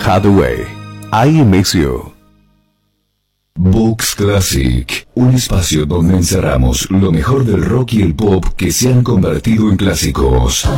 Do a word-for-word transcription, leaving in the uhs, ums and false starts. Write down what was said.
Hathaway, I Miss You. Vox Classic, un espacio donde encerramos lo mejor del rock y el pop que se han convertido en clásicos.